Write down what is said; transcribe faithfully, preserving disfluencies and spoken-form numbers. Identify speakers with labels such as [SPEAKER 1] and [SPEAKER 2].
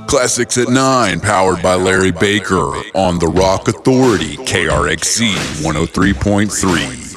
[SPEAKER 1] Classics at nine, powered by Larry Baker on the Rock Authority, K R X C one oh three point three.